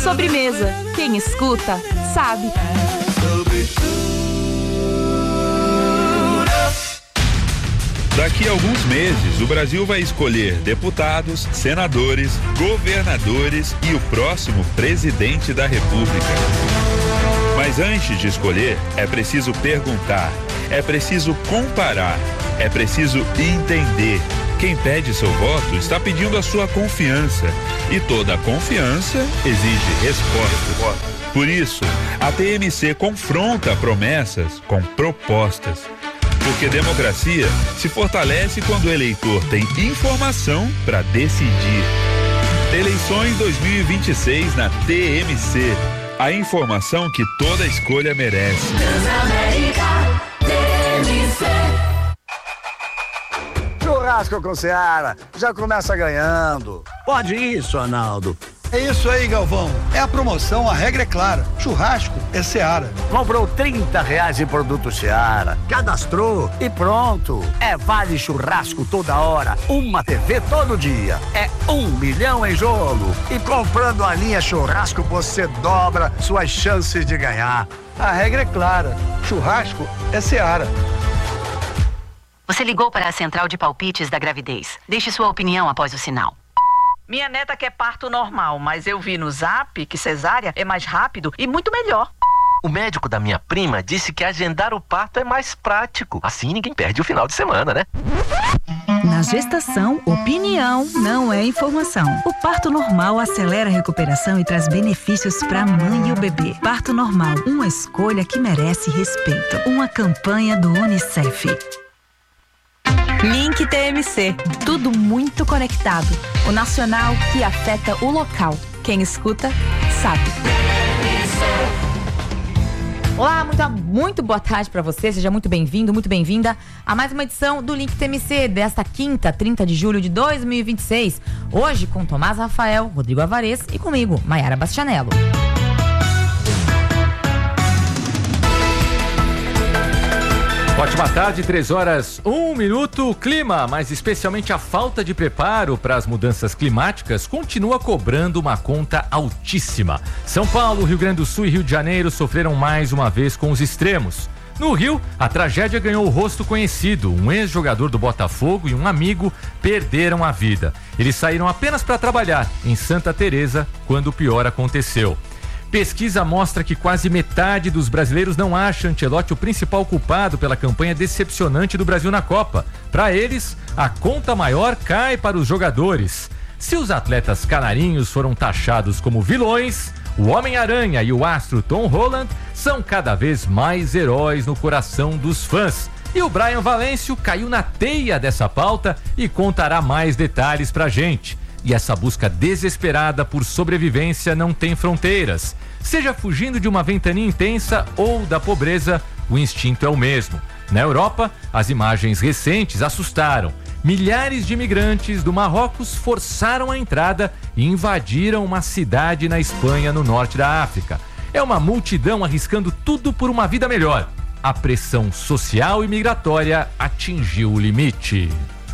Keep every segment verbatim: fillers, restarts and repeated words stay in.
Sobremesa. Quem escuta, sabe. Daqui a alguns meses, o Brasil vai escolher deputados, senadores, governadores e o próximo presidente da República. Mas antes de escolher, é preciso perguntar, é preciso comparar, é preciso entender. Quem pede seu voto está pedindo a sua confiança. E toda confiança exige resposta. Por isso, a T M C confronta promessas com propostas. Porque democracia se fortalece quando o eleitor tem informação para decidir. Eleições dois mil e vinte e seis na T M C. A informação que toda escolha merece. Transamérica, T M C. Churrasco com Seara, já começa ganhando. Pode isso, Arnaldo. É isso aí, Galvão. É a promoção, a regra é clara. Churrasco é Seara. Comprou trinta reais em produto Seara, cadastrou e pronto. É vale churrasco toda hora, uma T V todo dia. É um milhão em jogo. E comprando a linha churrasco, você dobra suas chances de ganhar. A regra é clara. Churrasco é Seara. Você ligou para a central de palpites da gravidez. Deixe sua opinião após o sinal. Minha neta quer parto normal, mas eu vi no Zap que cesárea é mais rápido e muito melhor. O médico da minha prima disse que agendar o parto é mais prático. Assim ninguém perde o final de semana, né? Na gestação, opinião não é informação. O parto normal acelera a recuperação e traz benefícios para a mãe e o bebê. Parto normal, uma escolha que merece respeito. Uma campanha do Unicef. Link T M C. Tudo muito conectado. O nacional que afeta o local. Quem escuta, sabe. Olá, muito, muito boa tarde para você. Seja muito bem-vindo, muito bem-vinda a mais uma edição do Link T M C desta quinta, trinta de julho de dois mil e vinte e seis. Hoje com Tomás Rafael, Rodrigo Avarez e comigo, Maiara Bastianello. Ótima tarde, três horas, um minuto. Clima, mas especialmente a falta de preparo para as mudanças climáticas, continua cobrando uma conta altíssima. São Paulo, Rio Grande do Sul e Rio de Janeiro sofreram mais uma vez com os extremos. No Rio, a tragédia ganhou o rosto conhecido. Um ex-jogador do Botafogo e um amigo perderam a vida. Eles saíram apenas para trabalhar em Santa Teresa quando o pior aconteceu. Pesquisa mostra que quase metade dos brasileiros não acha Ancelotti o principal culpado pela campanha decepcionante do Brasil na Copa. Para eles, a conta maior cai para os jogadores. Se os atletas canarinhos foram taxados como vilões, o Homem-Aranha e o astro Tom Holland são cada vez mais heróis no coração dos fãs. E o Brian Valêncio caiu na teia dessa pauta e contará mais detalhes pra gente. E essa busca desesperada por sobrevivência não tem fronteiras. Seja fugindo de uma ventania intensa ou da pobreza, o instinto é o mesmo. Na Europa, as imagens recentes assustaram. Milhares de imigrantes do Marrocos forçaram a entrada e invadiram uma cidade na Espanha, no norte da África. É uma multidão arriscando tudo por uma vida melhor. A pressão social e migratória atingiu o limite.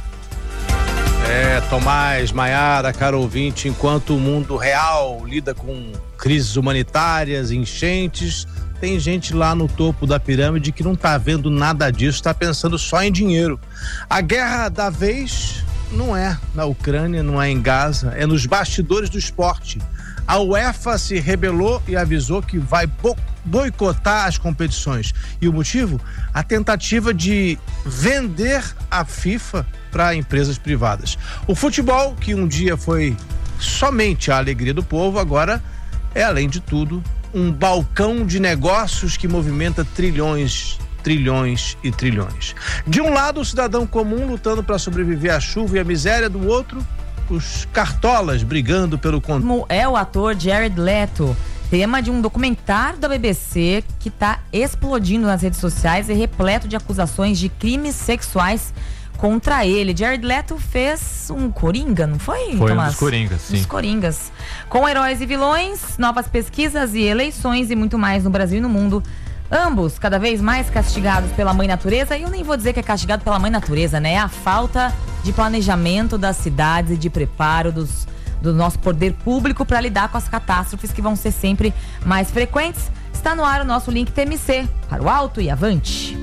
É, Tomás, Maiara, caro ouvinte, enquanto o mundo real lida com crises humanitárias, enchentes, tem gente lá no topo da pirâmide que não tá vendo nada disso, tá pensando só em dinheiro. A guerra da vez não é na Ucrânia, não é em Gaza, é nos bastidores do esporte. A UEFA se rebelou e avisou que vai bo- boicotar as competições. E o motivo? A tentativa de vender a FIFA para empresas privadas. O futebol, que um dia foi somente a alegria do povo, agora é, além de tudo, um balcão de negócios que movimenta trilhões, trilhões e trilhões. De um lado, o cidadão comum lutando para sobreviver à chuva e à miséria, do outro, os cartolas brigando pelo controle. É o ator Jared Leto, tema de um documentário da B B C que está explodindo nas redes sociais e repleto de acusações de crimes sexuais contra ele. Jared Leto fez um Coringa, não foi, Foi Tomás? um dos Coringas, sim. Os Coringas. Com heróis e vilões, novas pesquisas e eleições e muito mais no Brasil e no mundo. Ambos cada vez mais castigados pela mãe natureza. E eu nem vou dizer que é castigado pela mãe natureza, né? É a falta de planejamento das cidades e de preparo dos do nosso poder público para lidar com as catástrofes que vão ser sempre mais frequentes. Está no ar o nosso Link T M C. Para o alto e avante.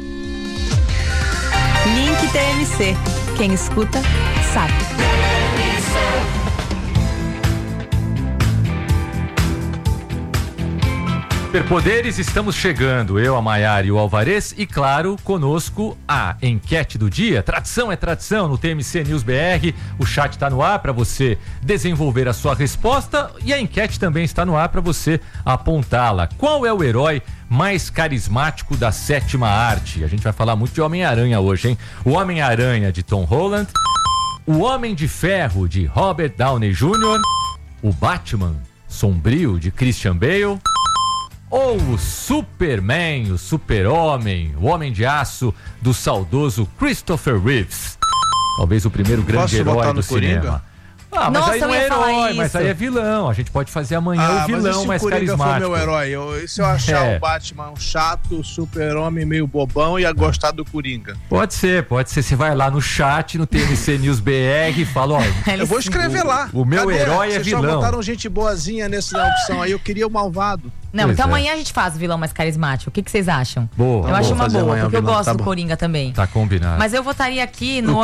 Link T M C. Quem escuta, sabe. Superpoderes, estamos chegando, eu, a Maiara e o Alvarez, e claro, conosco a enquete do dia. Tradição é tradição no T M C News B R, o chat está no ar para você desenvolver a sua resposta e a enquete também está no ar para você apontá-la. Qual é o herói mais carismático da sétima arte? A gente vai falar muito de Homem-Aranha hoje, hein? O Homem-Aranha de Tom Holland, o Homem de Ferro de Robert Downey Júnior, o Batman sombrio de Christian Bale, ou o Superman, o Super-Homem, o Homem de Aço do saudoso Christopher Reeves. Talvez o primeiro grande Posso herói botar do no cinema. Coringa? Ah, mas Nossa, aí não é eu ia falar herói, isso. mas aí é vilão. A gente pode fazer amanhã Ah, o vilão mais mas e se o Coringa for carismático. meu herói? Eu, e se eu achar É. o Batman um chato, super-homem meio bobão e ia gostar do Coringa? Pode ser, pode ser. Você vai lá no chat, no T M C News B R e fala, ó... Eu vou escrever lá. O meu Cadê? herói é Vocês vilão. só botaram gente boazinha nessa opção aí, eu queria o malvado. Não, Pois então é. amanhã a gente faz o vilão mais carismático. O que, que vocês acham? Boa, eu tá acho bom, uma fazer boa, amanhã o porque eu vilão, gosto tá do bom. Coringa também. Tá combinado. Mas eu votaria aqui no O